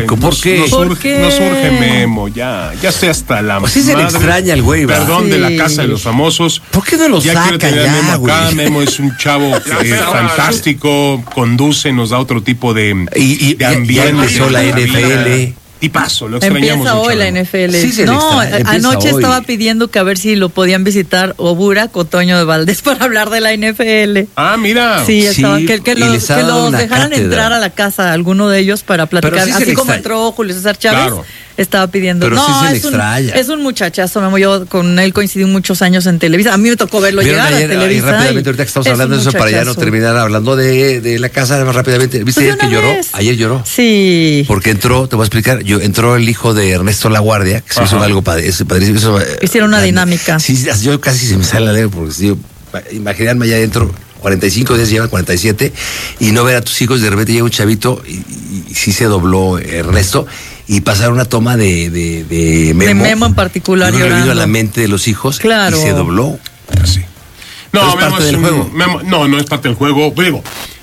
Checo, ¿por qué? Nos surge Memo, ya estoy hasta la pues sí se le extraña el güey, ¿verdad? Perdón, sí. De la casa de los famosos. ¿Por qué no lo saca ya, Memo acá, güey? Memo es un chavo fantástico, conduce, nos da otro tipo de ambiente. Ya empezó la NFL. Tipazo, lo extrañamos. Empieza hoy la NFL. Sí, anoche hoy. estaba pidiendo que a ver si lo podían visitar Obura con Toño de Valdés para hablar de la NFL. Ah, mira. Sí, estaba, que los dejaran entrar a la casa, alguno de ellos, para platicar. Sí así como entró Julio César Chávez. Claro. Estaba pidiendo. Pero no, sí es un muchachazo, Memo. Yo con él coincidí muchos años en Televisa. A mí me tocó verlo llegar a Televisa. Y rápidamente, ahorita que estamos hablando de eso, para ya no terminar hablando de la casa, más rápidamente. ¿Viste ayer que lloró? Ayer lloró. Sí. Porque entró, te voy a explicar, entró el hijo de Ernesto Laguardia, que se hizo algo padrísimo. Hicieron una dinámica. Sí, yo casi se me sale la lengua, porque imaginarme allá adentro, 45 días llevan, 47, y no ver a tus hijos, de repente llega un chavito, y sí se dobló Ernesto, y pasar una toma de Memo. De Memo en particular. Yo creo que vino a la mente de los hijos. Claro. Y se dobló. Sí. No, es parte del juego. No es parte del juego. Digo,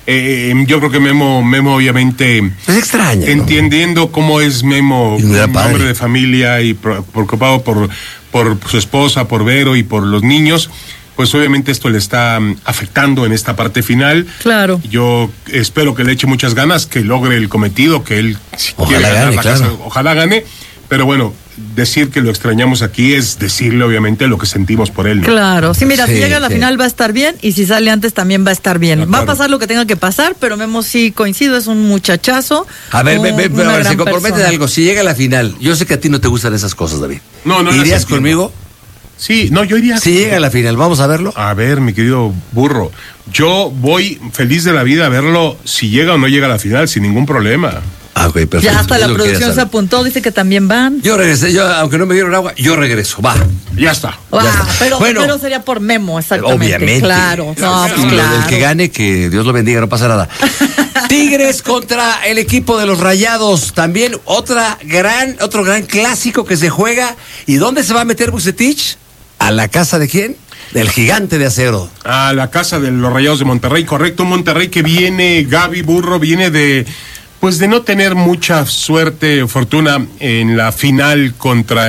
yo creo que Memo obviamente... Es extraño. Entendiendo cómo es Memo, un hombre de familia y preocupado por su esposa, por Vero y por los niños, pues obviamente esto le está afectando en esta parte final. Claro. Yo espero que le eche muchas ganas, que logre el cometido, que él ojalá gane, claro. Ojalá gane, pero bueno, decir que lo extrañamos aquí es decirle obviamente lo que sentimos por él, ¿no? Claro, sí, mira, si llega a la final va a estar bien, y si sale antes también va a estar bien. Claro. Va a pasar lo que tenga que pasar, pero Memo, sí coincido, es un muchachazo. A ver, se compromete de algo. Si llega a la final, yo sé que a ti no te gustan esas cosas, David. No. ¿Irías conmigo? Sí, no, yo iría. Si llega a la final, ¿vamos a verlo? A ver, mi querido burro, yo voy feliz de la vida a verlo si llega o no llega a la final, sin ningún problema. Ah, ok, perfecto. Ya hasta la producción se apuntó, dice que también van. Yo regresé, aunque no me dieron agua, yo regreso, va. Ya está. Pero sería por Memo, exactamente. Obviamente. Claro, claro. El que gane, que Dios lo bendiga, no pasa nada. Tigres contra el equipo de los Rayados, también otro gran clásico que se juega. ¿Y dónde se va a meter Vucetich? ¿A la casa de quién? Del Gigante de Acero. A la casa de los Rayados de Monterrey, correcto. Monterrey que viene, Gaby Burro, viene de no tener mucha suerte o fortuna en la final contra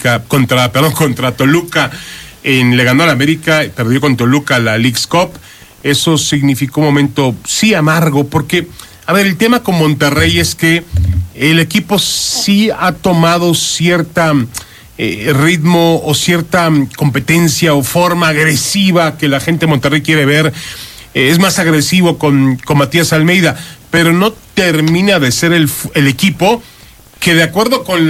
Toluca. Le ganó al América, perdió con Toluca la Leagues Cup. Eso significó un momento sí amargo, porque, a ver, el tema con Monterrey es que el equipo sí ha tomado cierta ritmo o cierta competencia o forma agresiva que la gente de Monterrey quiere ver. Es más agresivo con Matías Almeida, pero no termina de ser el equipo que, de acuerdo con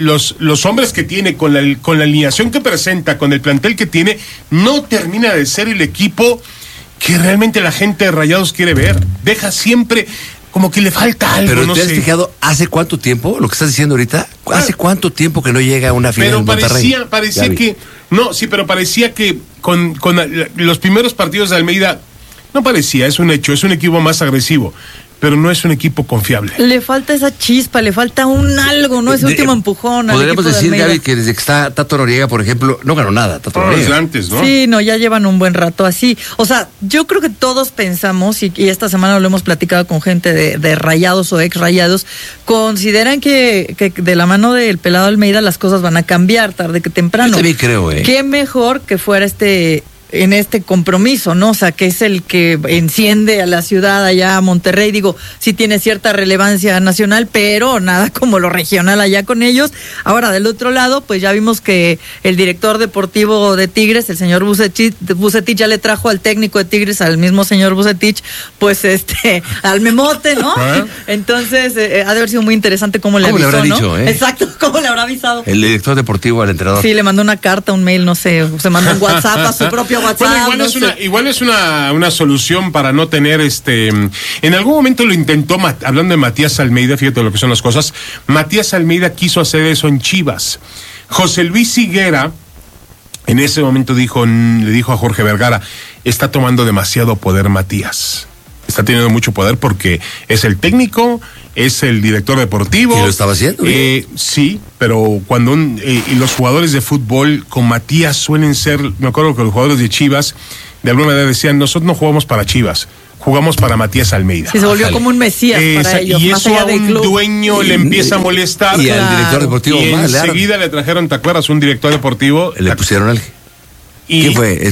los hombres que tiene, con la alineación que presenta, con el plantel que tiene, no termina de ser el equipo que realmente la gente de Rayados quiere ver. Deja siempre como que le falta algo. Pero ¿te has fijado hace cuánto tiempo, lo que estás diciendo ahorita? ¿Hace cuánto tiempo que no llega a una final en Monterrey? Parecía que... No, sí, pero parecía que con los primeros partidos de Almeida, no parecía, es un hecho, es un equipo más agresivo, pero no es un equipo confiable. Le falta esa chispa, le falta algo, ¿no? Ese último empujón. Podríamos decir, Gaby, que desde que está Tato Noriega, por ejemplo, no ganó nada, Tato Noriega. Antes, ¿no? Sí, ya llevan un buen rato así. O sea, yo creo que todos pensamos, y esta semana lo hemos platicado con gente de Rayados o ex Rayados, consideran que de la mano del pelado Almeida las cosas van a cambiar tarde que temprano. Yo también creo, Qué mejor que fuera en este compromiso, ¿no? O sea, que es el que enciende a la ciudad allá a Monterrey. Digo, sí tiene cierta relevancia nacional, pero nada como lo regional allá con ellos. Ahora, del otro lado, pues ya vimos que el director deportivo de Tigres, el señor Vucetich, ya le trajo al técnico de Tigres, al mismo señor Vucetich, pues al memote, ¿no? Entonces, ha de haber sido muy interesante cómo le avisó, le ¿no? Dicho, Exacto, cómo le habrá avisado. El director deportivo al entrenador. Sí, le mandó una carta, un mail, no sé, se mandó un WhatsApp a su propio WhatsApp. Bueno, igual es una solución para no tener en algún momento lo intentó, hablando de Matías Almeida, fíjate lo que son las cosas. Matías Almeida quiso hacer eso en Chivas. José Luis Higuera en ese momento le dijo a Jorge Vergara: está tomando demasiado poder Matías. Está teniendo mucho poder porque es el técnico, es el director deportivo. ¿Y lo estaba haciendo? Sí, pero cuando los jugadores de fútbol con Matías suelen ser, me acuerdo que los jugadores de Chivas de alguna manera decían: nosotros no jugamos para Chivas, jugamos para Matías Almeida. Sí, se volvió como un mesías para ellos, y más eso allá a del un club. dueño le empieza a molestar. Y al director deportivo y más, enseguida le trajeron, ¿te acuerdas? Un director deportivo. Le pusieron al... Y ¿Qué fue?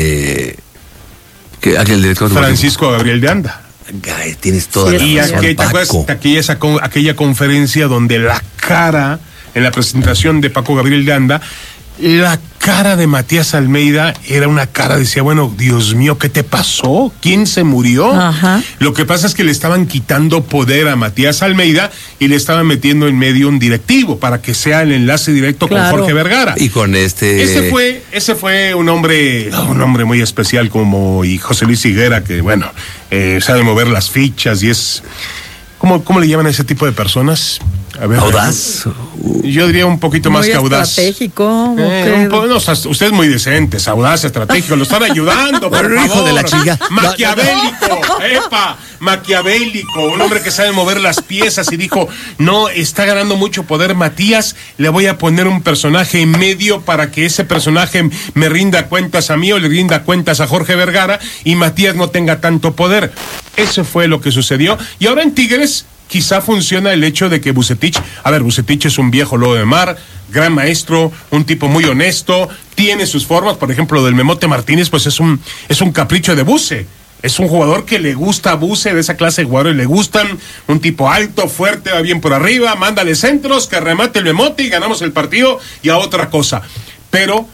Aquel director Francisco Gabriel de Anda. Ay, tienes toda la Y razón, ¿te acuerdas de aquella conferencia donde la cara, en la presentación de Paco Gabriel de Anda, la cara de Matías Almeida era una cara, decía, bueno, Dios mío, ¿qué te pasó? ¿Quién se murió? Ajá. Lo que pasa es que le estaban quitando poder a Matías Almeida y le estaban metiendo en medio un directivo para que sea el enlace directo con Jorge Vergara. Y con Ese fue un hombre muy especial como y José Luis Higuera, que bueno, sabe mover las fichas y es... ¿Cómo le llaman a ese tipo de personas? A ver, ¿audaz? Yo diría un poquito muy más que audaz. Estratégico. Usted es muy decente, audaz, estratégico, lo están ayudando, por favor. Hijo de la chinga. Maquiavélico, maquiavélico, un hombre que sabe mover las piezas y dijo, no, está ganando mucho poder Matías, le voy a poner un personaje en medio para que ese personaje me rinda cuentas a mí o le rinda cuentas a Jorge Vergara y Matías no tenga tanto poder. Eso fue lo que sucedió. Y ahora en Tigres quizá funciona el hecho de que Vucetich es un viejo lobo de mar, gran maestro, un tipo muy honesto, tiene sus formas, por ejemplo, del Memote Martínez, pues es un capricho de Buce. Es un jugador que le gusta a Buce, de esa clase de jugadores le gustan, un tipo alto, fuerte, va bien por arriba, mándale centros, que remate el Memote y ganamos el partido y a otra cosa. Pero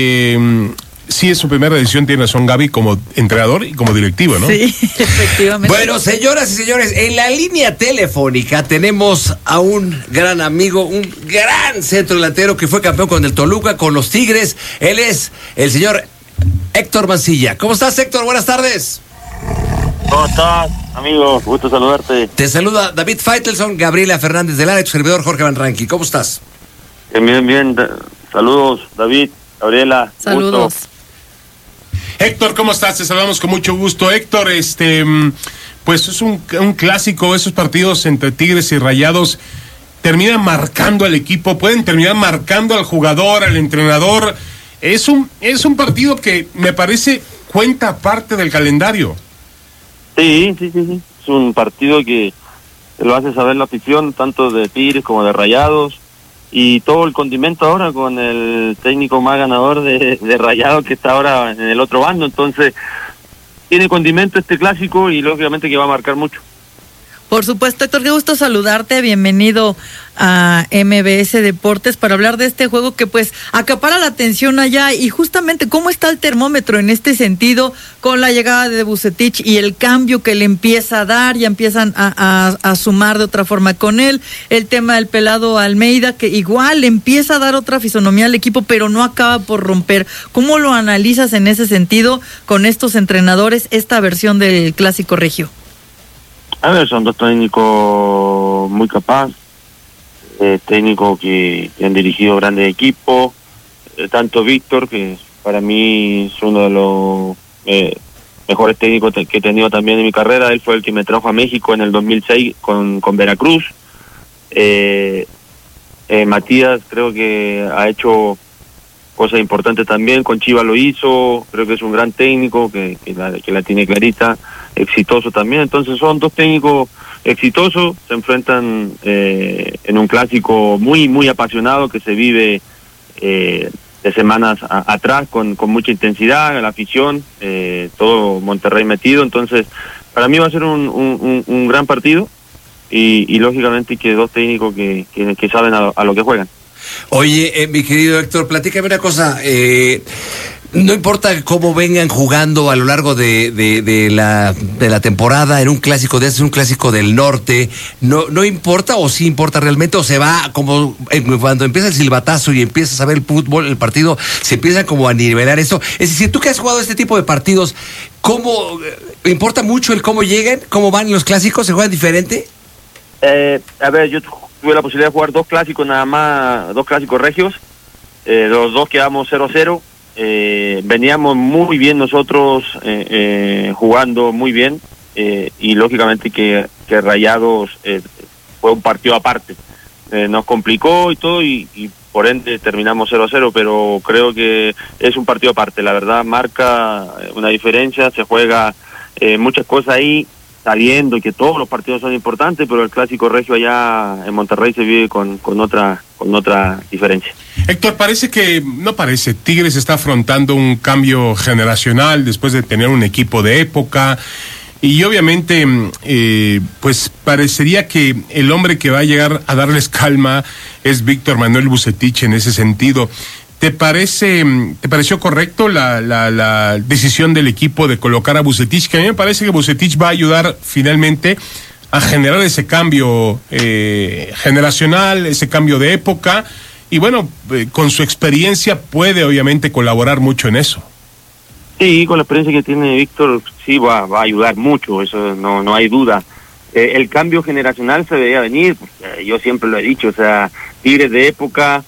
sí, es su primera decisión, tiene razón Gaby, como entrenador y como directivo, ¿no? Sí, efectivamente. Bueno, señoras y señores, en la línea telefónica tenemos a un gran amigo, un gran centro delantero que fue campeón con el Toluca, con los Tigres. Él es el señor Héctor Mancilla. ¿Cómo estás, Héctor? Buenas tardes. ¿Cómo estás, amigo? Gusto saludarte. Te saluda David Faitelson, Gabriela Fernández de Lara, tu servidor Jorge Van Ranqui. ¿Cómo estás? Bien. Saludos, David, Gabriela. Saludos. Gusto. Héctor, ¿cómo estás? Te saludamos con mucho gusto. Héctor, pues es un clásico, esos partidos entre Tigres y Rayados terminan marcando al equipo, pueden terminar marcando al jugador, al entrenador. Es un partido que me parece cuenta parte del calendario. Sí. Es un partido que lo hace saber la afición, tanto de Tigres como de Rayados. Y todo el condimento ahora con el técnico más ganador de Rayados, que está ahora en el otro bando. Entonces, tiene condimento este clásico y lógicamente que va a marcar mucho. Por supuesto, Héctor, qué gusto saludarte, bienvenido a MBS Deportes para hablar de este juego que pues acapara la atención allá y justamente cómo está el termómetro en este sentido con la llegada de Vucetich y el cambio que le empieza a dar, ya empiezan a sumar de otra forma con él, el tema del pelado Almeida que igual le empieza a dar otra fisonomía al equipo pero no acaba por romper. ¿Cómo lo analizas en ese sentido con estos entrenadores, esta versión del clásico regio? A ver, son dos técnicos muy capaces, técnicos que han dirigido grandes equipos, tanto Víctor, que para mí es uno de los mejores técnicos que he tenido también en mi carrera. Él fue el que me trajo a México en el 2006 con Veracruz. Matías creo que ha hecho cosas importantes también, con Chivas lo hizo, creo que es un gran técnico que la tiene clarita, exitoso también. Entonces son dos técnicos exitosos, se enfrentan en un clásico muy apasionado que se vive de semanas atrás con mucha intensidad, la afición, todo Monterrey metido. Entonces para mí va a ser un gran partido y lógicamente que dos técnicos que saben a lo que juegan. Oye, mi querido Héctor, platícame una cosa. No importa cómo vengan jugando a lo largo de la temporada en un clásico de este, un clásico del norte, no importa o sí importa realmente, o se va como cuando empieza el silbatazo y empiezas a ver el fútbol, el partido, se empieza como a nivelar esto. Es decir, tú que has jugado este tipo de partidos, ¿cómo importa mucho el cómo llegan, cómo van los clásicos? ¿Se juegan diferente? A ver, yo tuve la posibilidad de jugar dos clásicos nada más, dos clásicos regios, los dos quedamos 0-0. Veníamos muy bien nosotros, jugando muy bien, y lógicamente que Rayados fue un partido aparte, nos complicó y todo y por ende terminamos 0-0, pero creo que es un partido aparte, la verdad marca una diferencia, se juega muchas cosas ahí, sabiendo que todos los partidos son importantes, pero el clásico regio allá en Monterrey se vive con otra diferencia. Héctor, Tigres está afrontando un cambio generacional después de tener un equipo de época. Y obviamente, pues parecería que el hombre que va a llegar a darles calma es Víctor Manuel Vucetich en ese sentido. ¿Te pareció correcto la decisión del equipo de colocar a Vucetich? Que a mí me parece que Vucetich va a ayudar finalmente a generar ese cambio generacional, ese cambio de época. Y bueno, con su experiencia puede obviamente colaborar mucho en eso. Sí, con la experiencia que tiene Víctor, sí va a ayudar mucho, eso no hay duda. El cambio generacional se debía venir, yo siempre lo he dicho, o sea, Tigres de época,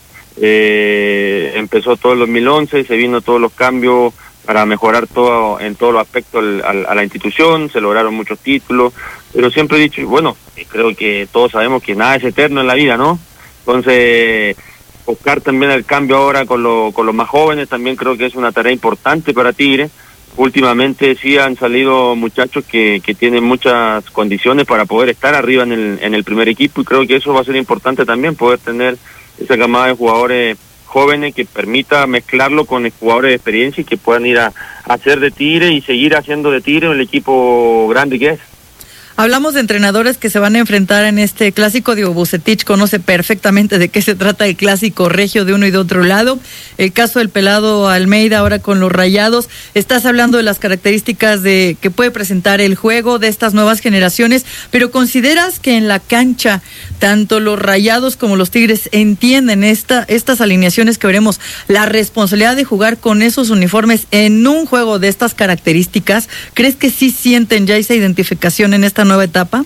empezó todo el 2011, se vino todos los cambios para mejorar todo en todos los aspectos a la institución, se lograron muchos títulos, pero siempre he dicho, bueno, creo que todos sabemos que nada es eterno en la vida, ¿no? Entonces, buscar también el cambio ahora con los más jóvenes también creo que es una tarea importante para Tigres. Últimamente sí han salido muchachos que tienen muchas condiciones para poder estar arriba en el primer equipo, y creo que eso va a ser importante también, poder tener esa camada de jugadores jóvenes que permita mezclarlo con jugadores de experiencia y que puedan ir a hacer de Tigres y seguir haciendo de Tigres el equipo grande que es. Hablamos de entrenadores que se van a enfrentar en este clásico. Diego Vucetich conoce perfectamente de qué se trata el clásico regio de uno y de otro lado. El caso del pelado Almeida ahora con los Rayados. Estás hablando de las características de que puede presentar el juego de estas nuevas generaciones, pero ¿consideras que en la cancha tanto los Rayados como los Tigres entienden estas alineaciones que veremos, la responsabilidad de jugar con esos uniformes en un juego de estas características? ¿Crees que sí sienten ya esa identificación en esta nueva etapa?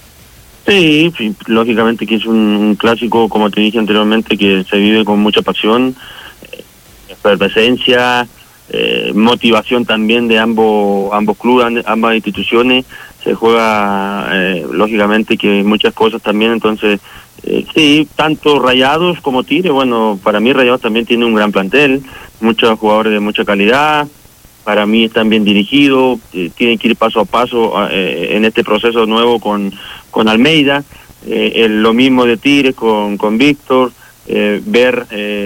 Sí, lógicamente que es un clásico, como te dije anteriormente, que se vive con mucha pasión, efervescencia, motivación también de ambos clubes, ambas instituciones. Se juega lógicamente que muchas cosas también, entonces sí, tanto Rayados como Tigres. Bueno, para mí Rayados también tiene un gran plantel, muchos jugadores de mucha calidad. Para mí están bien dirigidos, tienen que ir paso a paso en este proceso nuevo con Almeida. Lo mismo de Tigres con Víctor, ver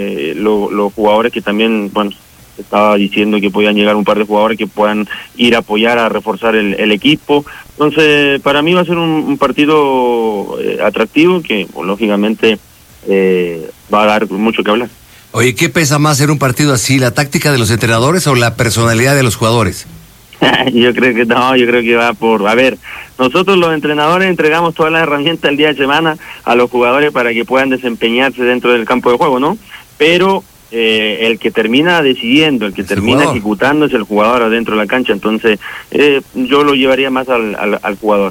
los jugadores que también, bueno, estaba diciendo que podían llegar un par de jugadores que puedan ir a apoyar, a reforzar el equipo. Entonces, para mí va a ser un partido atractivo que, pues, lógicamente va a dar mucho que hablar. Oye, ¿qué pesa más en un partido así, la táctica de los entrenadores o la personalidad de los jugadores? Yo creo que va por... A ver, nosotros los entrenadores entregamos todas las herramientas el día de semana a los jugadores para que puedan desempeñarse dentro del campo de juego, ¿no? Pero el que termina decidiendo, el que termina ejecutando es el jugador adentro de la cancha, entonces yo lo llevaría más al jugador.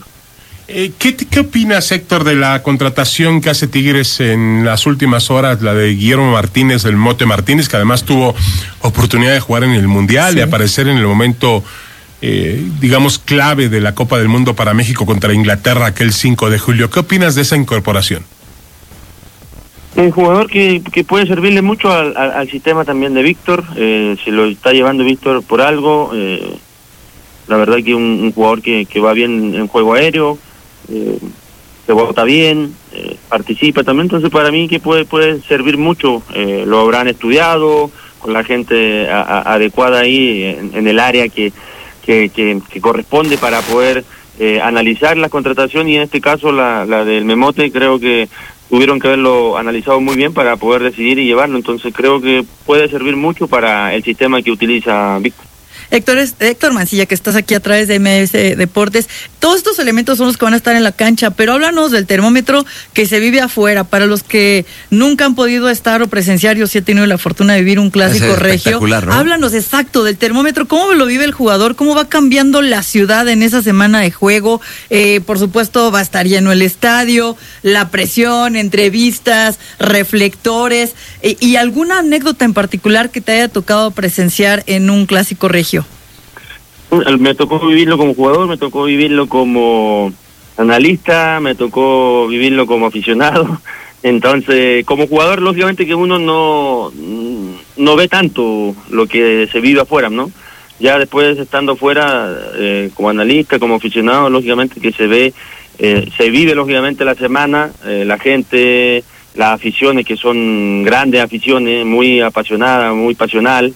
¿Qué opinas, Héctor, de la contratación que hace Tigres en las últimas horas, la de Guillermo Martínez, del Mote Martínez, que además tuvo oportunidad de jugar en el Mundial, sí, y aparecer en el momento, digamos, clave de la Copa del Mundo para México contra Inglaterra aquel 5 de julio? ¿Qué opinas de esa incorporación? Un jugador que puede servirle mucho al sistema también de Víctor, se lo está llevando Víctor por algo, la verdad que un jugador que va bien en juego aéreo, se bota bien, participa también, entonces para mí que puede servir mucho, lo habrán estudiado con la gente adecuada ahí en el área que corresponde para poder analizar la contratación, y en este caso la del Memote creo que tuvieron que haberlo analizado muy bien para poder decidir y llevarlo, entonces creo que puede servir mucho para el sistema que utiliza Víctor. Héctor Mancilla, que estás aquí a través de MS Deportes, todos estos elementos son los que van a estar en la cancha, pero háblanos del termómetro que se vive afuera, para los que nunca han podido estar o presenciar. Yo sí he tenido la fortuna de vivir un clásico regio, ¿no? Háblanos exacto del termómetro, cómo lo vive el jugador, cómo va cambiando la ciudad en esa semana de juego. Por supuesto va a estar lleno el estadio, la presión, entrevistas, reflectores, y alguna anécdota en particular que te haya tocado presenciar en un clásico regio. Me tocó vivirlo como jugador, me tocó vivirlo como analista, me tocó vivirlo como aficionado. Entonces, como jugador, lógicamente que uno no ve tanto lo que se vive afuera, ¿no? ya después estando fuera, como analista, como aficionado, lógicamente que se ve, se vive lógicamente la semana, la gente, las aficiones que son grandes aficiones, muy apasionadas, muy pasional,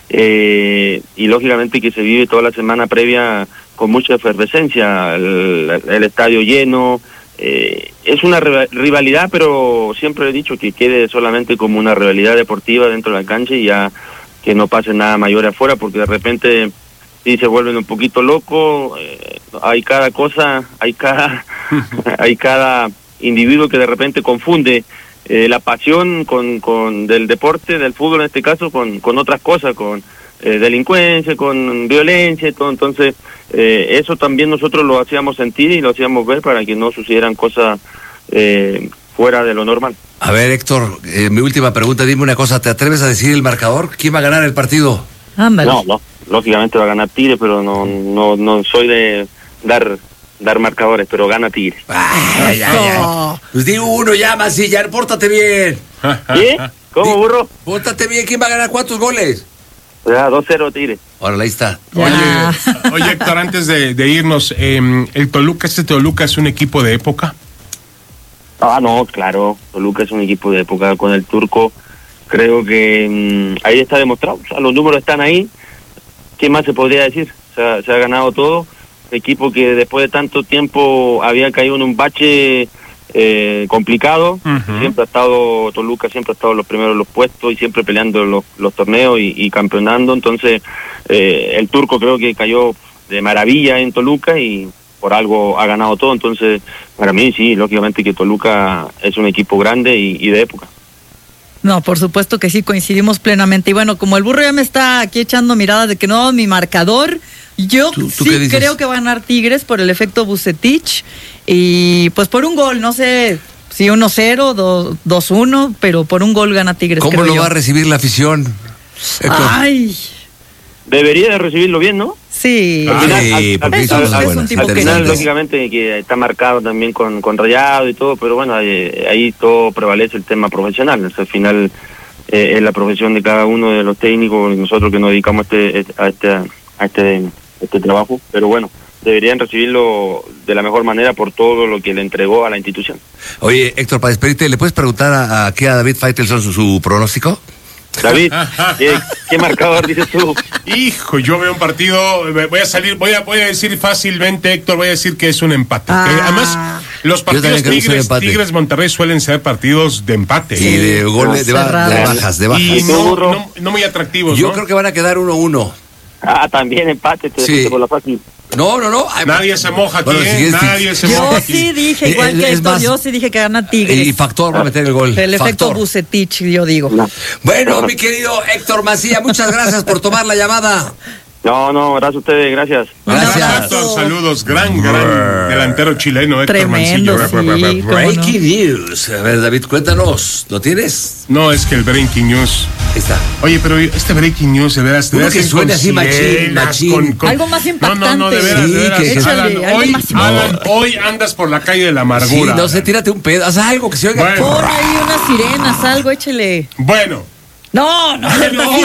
y lógicamente que se vive toda la semana previa con mucha efervescencia, el estadio lleno. Es una rivalidad, pero siempre he dicho que quede solamente como una rivalidad deportiva dentro de la cancha y ya que no pase nada mayor afuera, porque de repente sí se vuelven un poquito locos, hay cada cosa, hay cada individuo que de repente confunde la pasión del deporte, del fútbol en este caso, con otras cosas, con delincuencia, con violencia y todo. Entonces eso también nosotros lo hacíamos sentir y lo hacíamos ver para que no sucedieran cosas fuera de lo normal. A ver, Héctor, mi última pregunta, dime una cosa, ¿te atreves a decir el marcador? ¿Quién va a ganar el partido? Ándale. No, lógicamente va a ganar Tigre, pero no soy de dar marcadores, pero gana Tigre. Ay. Pues digo uno ya, Mancilla, pórtate bien. ¿Qué? ¿Cómo, burro? Pórtate bien, ¿quién va a ganar cuántos goles? Ya, 2-0 Tigre. Ahora, ahí está. Oye, Héctor, antes de irnos, ¿el Toluca es un equipo de época? No, claro, Toluca es un equipo de época con el turco, creo que ahí está demostrado, o sea, los números están ahí, ¿qué más se podría decir? Se ha ganado todo, equipo que después de tanto tiempo había caído en un bache complicado, siempre ha estado, Toluca siempre ha estado en los primeros los puestos y siempre peleando los torneos y campeonando, entonces el turco creo que cayó de maravilla en Toluca y por algo ha ganado todo, entonces para mí sí, lógicamente que Toluca es un equipo grande y de época. No, por supuesto que sí, coincidimos plenamente. Y bueno, como el burro ya me está aquí echando miradas de que no, mi marcador, yo ¿Tú sí creo que va a ganar Tigres por el efecto Vucetich y pues por un gol, no sé si 1-0, 2-1, pero por un gol gana Tigres. ¿Cómo lo va a recibir la afición, Héctor? Ay, Debería de recibirlo bien, ¿no? sí. Porque es un tipo al final, lógicamente, que está marcado también con Rayado y todo, pero bueno, ahí todo prevalece el tema profesional. O sea, al final es la profesión de cada uno de los técnicos, nosotros que nos dedicamos a este trabajo, pero bueno, deberían recibirlo de la mejor manera por todo lo que le entregó a la institución. Oye, Héctor, para despedirte, ¿le puedes preguntar aquí a David Faitelson su pronóstico? David, ¿qué marcador dices tú? Hijo, yo veo un partido, voy a decir fácilmente, Héctor, voy a decir que es un empate. Además, los partidos Tigres Monterrey suelen ser partidos de empate. Sí, de goles, de bajas. Y no muy atractivos, Yo creo que van a quedar 1-1. También empate, te sí. por la fácil. No. Nadie se moja aquí, nadie se Yo moja aquí. sí dije, igual que esto, yo sí dije que gana Tigres. Y Factor va a meter el gol. El efecto Vucetich, yo digo. Bueno, mi querido Héctor Mancilla, muchas gracias por tomar la llamada. No, gracias a ustedes, gracias. Gracias. Héctor, saludos, gran delantero chileno, Héctor Tremendo, Mancilla. sí, Breaking news. A ver, David, cuéntanos. ¿Lo tienes? No, es que el breaking news. Ahí está. Oye, pero este breaking news, de veras, Uno que suene así machín. Algo más impactante. No, de veras, Sí, de veras. échale, Alan, hoy andas por la calle de la amargura. Sí, no sé, tírate un pedo. Haz algo que se oiga. Bueno. Pon ahí unas sirenas, algo, échele. Bueno. No hagas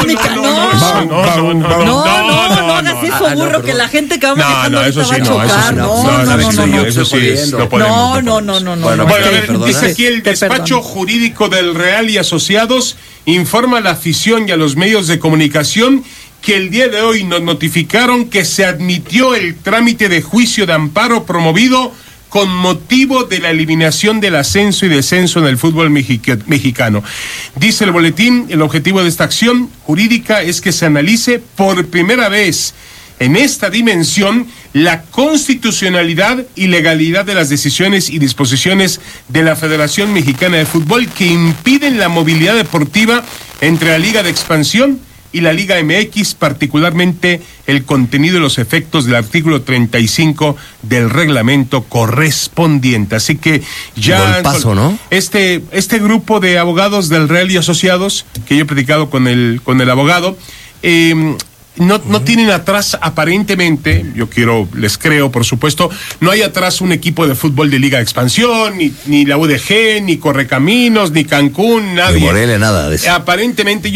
eso, burro, que la gente que va manejando eso sí, va a chocar. eso sí, no podemos. No. Bueno, a ver, dice aquí el despacho jurídico del Real y Asociados informa a la afición y a los medios de comunicación que el día de hoy nos notificaron que se admitió el trámite de juicio de amparo promovido con motivo de la eliminación del ascenso y descenso en el fútbol mexicano. Dice el boletín, el objetivo de esta acción jurídica es que se analice por primera vez en esta dimensión la constitucionalidad y legalidad de las decisiones y disposiciones de la Federación Mexicana de Fútbol que impiden la movilidad deportiva entre la Liga de Expansión y la Liga MX, particularmente el contenido y los efectos del artículo 35 del reglamento correspondiente. Así que ya Golpazo, ¿no? Este grupo de abogados del Real y Asociados, que yo he platicado con el abogado, no tienen atrás aparentemente, les creo por supuesto, no hay atrás un equipo de fútbol de Liga de Expansión, ni la UDG, ni Correcaminos, ni Cancún, nadie. Ni Morelia, nada de eso. Aparentemente ellos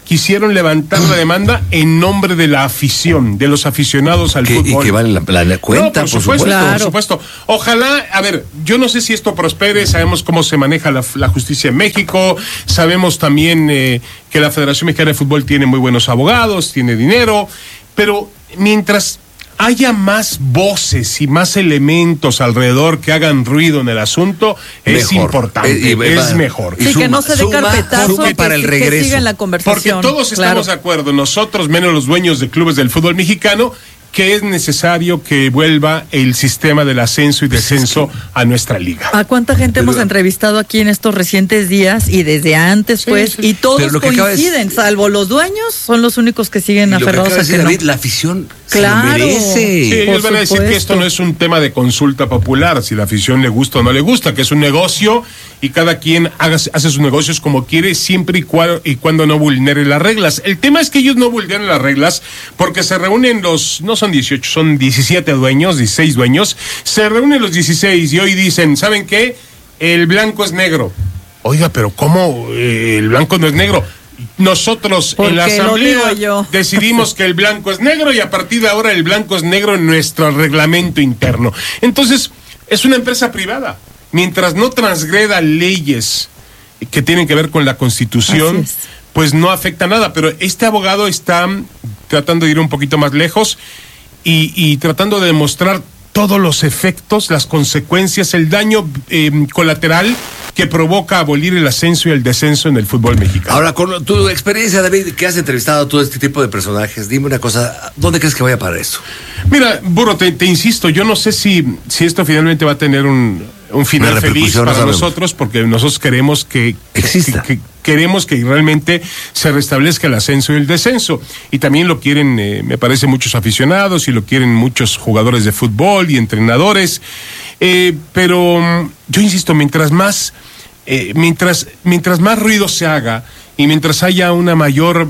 quisieron levantar la demanda en nombre de la afición, de los aficionados al fútbol. Y que vale la cuenta, por supuesto. Claro. Por supuesto. Ojalá, a ver, yo no sé si esto prospere, sabemos cómo se maneja la justicia en México, sabemos también que la Federación Mexicana de Fútbol tiene muy buenos abogados, tiene dinero, pero mientras haya más voces y más elementos alrededor que hagan ruido en el asunto, es mejor. Importante, es mejor. Sí, que no se dé carpetazo, para el regreso. que siga en la conversación. Porque todos estamos de acuerdo, nosotros menos los dueños de clubes del fútbol mexicano, que es necesario que vuelva el sistema del ascenso y descenso a nuestra liga. ¿A cuánta gente hemos entrevistado aquí en estos recientes días y desde antes, Sí, pues, sí. y todos Pero lo que coinciden, salvo los dueños, son los únicos que siguen Y lo que aferrados acaba de a que decir no. David, la afición Claro. se lo merece. Sí, ellos Por van a decir que supuesto. esto no es un tema de consulta popular, si la afición le gusta o no le gusta, que es un negocio y cada quien hace sus negocios como quiere, siempre y cuando no vulnere las reglas. El tema es que ellos no vulneran las reglas porque se reúnen no son 18, son 17 dueños, 16 dueños, se reúnen los 16 y hoy dicen, ¿saben qué? El blanco es negro. Oiga, pero ¿cómo el blanco no es negro? Nosotros en la Porque lo asamblea digo yo. decidimos que el blanco es negro y a partir de ahora el blanco es negro en nuestro reglamento interno. Entonces, es una empresa privada. Mientras no transgreda leyes que tienen que ver con la Constitución, Así es. pues no afecta nada. Pero este abogado está tratando de ir un poquito más lejos y tratando de demostrar todos los efectos, las consecuencias, el daño colateral que provoca abolir el ascenso y el descenso en el fútbol mexicano. Ahora, con tu experiencia, David, que has entrevistado a todo este tipo de personajes, dime una cosa, ¿dónde crees que vaya para eso? Mira, Burro, te insisto, yo no sé si esto finalmente va a tener un final Una feliz repercusión, para no sabemos. nosotros, porque nosotros queremos que Exista. que queremos que realmente se restablezca el ascenso y el descenso. Y también lo quieren, me parece, muchos aficionados y lo quieren muchos jugadores de fútbol y entrenadores. Pero yo insisto, mientras más ruido se haga y mientras haya una mayor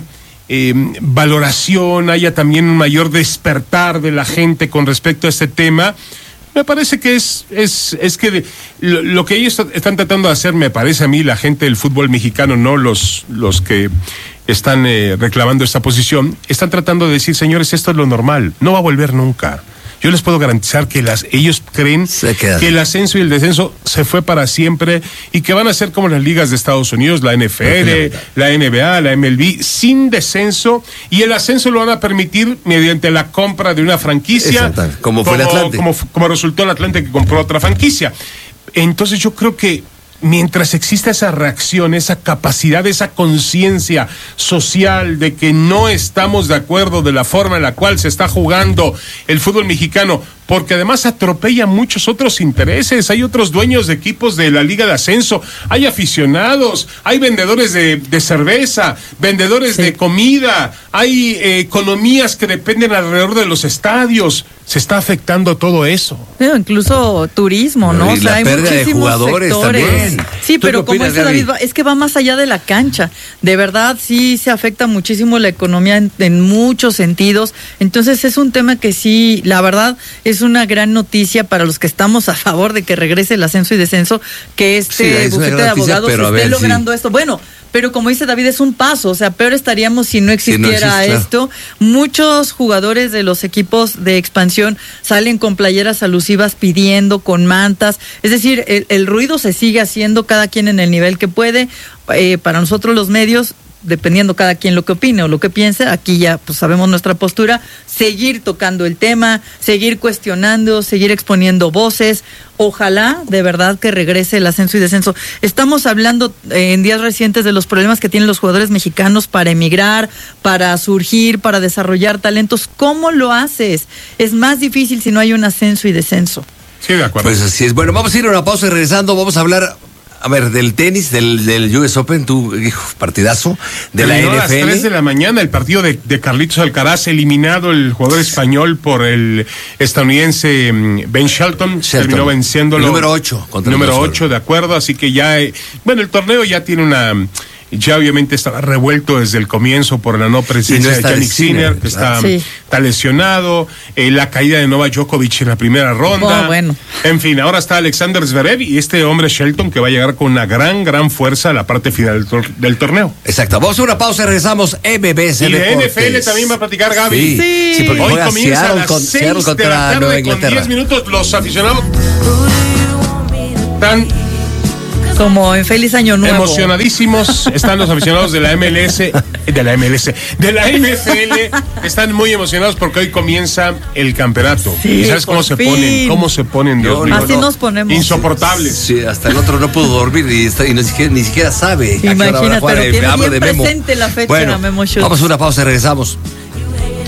valoración, haya también un mayor despertar de la gente con respecto a este tema, me parece que es que lo que ellos están tratando de hacer, me parece a mí, la gente del fútbol mexicano, no los que están reclamando esta posición, están tratando de decir, señores, esto es lo normal, no va a volver nunca. Yo les puedo garantizar que ellos creen que el ascenso y el descenso se fue para siempre y que van a ser como las ligas de Estados Unidos, la NFL, la NBA, la MLB, sin descenso, y el ascenso lo van a permitir mediante la compra de una franquicia. Exacto, como fue el Atlante. Como resultó el Atlante, que compró otra franquicia. Entonces yo creo que mientras exista esa reacción, esa capacidad, esa conciencia social de que no estamos de acuerdo de la forma en la cual se está jugando el fútbol mexicano, porque además atropella muchos otros intereses, hay otros dueños de equipos de la Liga de Ascenso, hay aficionados, hay vendedores de cerveza, vendedores de comida, hay economías que dependen alrededor de los estadios, se está afectando todo eso. Incluso turismo, ¿no? Y la hay pérdida de muchísimos jugadores sectores. también. Sí, ¿Tú pero qué como opinas, dice David, Gaby? es que va más allá de la cancha. De verdad, sí se afecta muchísimo la economía en muchos sentidos. Entonces es un tema que sí, la verdad, es una gran noticia para los que estamos a favor de que regrese el ascenso y descenso, que Sí, es una bufete gran de noticia, abogados pero a esté ver, logrando esto. Bueno, pero como dice David, es un paso, o sea, peor estaríamos si no existiera existe, esto. Muchos jugadores de los equipos de expansión salen con playeras alusivas pidiendo, con mantas, es decir, el ruido se sigue haciendo, cada quien en el nivel que puede. Para nosotros los medios, dependiendo cada quien lo que opine o lo que piense, aquí ya pues sabemos nuestra postura, seguir tocando el tema, seguir cuestionando, seguir exponiendo voces. Ojalá de verdad que regrese el ascenso y descenso. Estamos hablando en días recientes de los problemas que tienen los jugadores mexicanos para emigrar, para surgir, para desarrollar talentos. ¿Cómo lo haces? Es más difícil si no hay un ascenso y descenso. Sí, de acuerdo. Pues así es. Bueno, vamos a ir a una pausa y regresando vamos a hablar, a ver, del tenis, del US Open, partidazo, de la Terminó a las NFL. 3 de la mañana el partido de Carlitos Alcaraz, eliminado el jugador español por el estadounidense Ben Shelton. Terminó venciéndolo. El número 8. Número 8, de acuerdo, así que ya, bueno, el torneo ya tiene Ya obviamente estaba revuelto desde el comienzo por la no presencia de Jannik Sinner, que está lesionado, la caída de Novak Djokovic en la primera ronda. Bueno. En fin, ahora está Alexander Zverev y este hombre Shelton que va a llegar con una gran fuerza a la parte final del torneo. Exacto. Vamos a una pausa y regresamos. MBS Y de Deportes. NFL también va a platicar Gaby. Sí. Porque Hoy juega comienza a las Seattle 6 de la contra Nueva tarde con Inglaterra. 10 minutos. Los aficionados están Como en Feliz Año Nuevo. emocionadísimos. Están los aficionados de la MLS, de la NFL. Están muy emocionados porque hoy comienza el campeonato. Sí, ¿Y sabes cómo por se fin. ponen? ¿Cómo se ponen, Dios Yo mío? Así nos ponemos. Insoportables. Sí, hasta el otro no pudo dormir y ni siquiera sabe. a qué hora van a Imagínate, jugar. pero tiene Hablo bien de Memo. presente la fecha, Bueno, Memo Schultz. vamos a una pausa y regresamos.